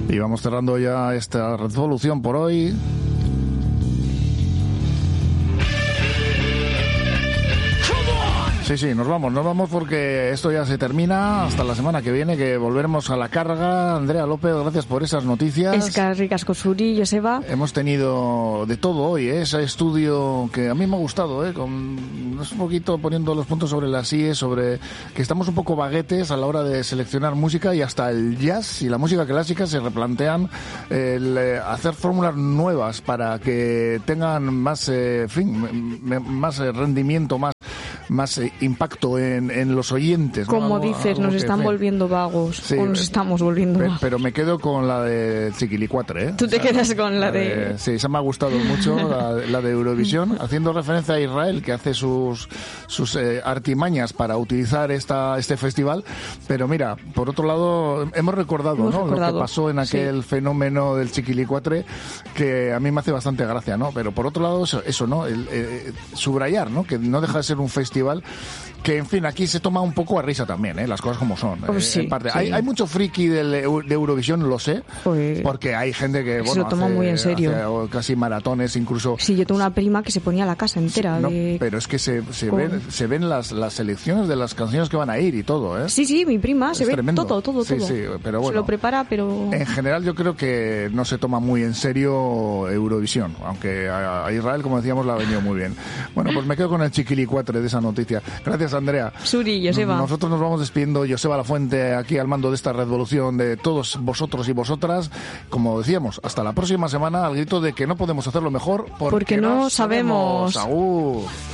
Y vamos cerrando ya esta revolución por hoy. Sí, nos vamos porque esto ya se termina hasta la semana que viene, que volveremos a la carga. Andrea López, gracias por esas noticias. Eskerrik asko zuri, Joseba. Hemos tenido de todo hoy, ese estudio que a mí me ha gustado, con un poquito poniendo los puntos sobre las IES, sobre que estamos un poco baguetes a la hora de seleccionar música, y hasta el jazz y la música clásica se replantean el hacer fórmulas nuevas para que tengan más, más rendimiento, más impacto en los oyentes, ¿no? Como dices, nos están volviendo vagos, sí, o nos estamos volviendo vagos. Pero me quedo con la de Chiquilicuatre, ¿eh? Tú te quedas con la de... Sí, esa me ha gustado mucho, la de Eurovisión, haciendo referencia a Israel, que hace sus artimañas para utilizar este festival. Pero mira, por otro lado, hemos recordado lo que pasó en aquel fenómeno del Chiquilicuatre, que a mí me hace bastante gracia, ¿no? Pero por otro lado, eso ¿no? Subrayar, ¿no? Que no deja de ser un festival que, en fin, aquí se toma un poco a risa también, las cosas como son. En parte. Sí. Hay mucho friki de Eurovisión, lo sé, porque hay gente que se lo toma muy en serio. Hace casi maratones, incluso. Sí, yo tengo una prima que se ponía la casa entera. No, pero es que se ven las selecciones de las canciones que van a ir y todo, ¿eh? Sí, mi prima, se ve tremendo. todo. Sí, pero bueno. Se lo prepara, pero... En general yo creo que no se toma muy en serio Eurovisión, aunque a Israel, como decíamos, le ha venido muy bien. Bueno, pues me quedo con el Chiquilicuatre de esa noticia. Gracias, Andrea. Suri, Joseba. Nosotros nos vamos despidiendo. Joseba Lafuente, aquí al mando de esta revolución de todos vosotros y vosotras. Como decíamos, hasta la próxima semana, al grito de que no podemos hacerlo mejor porque no sabemos. ¡Agur!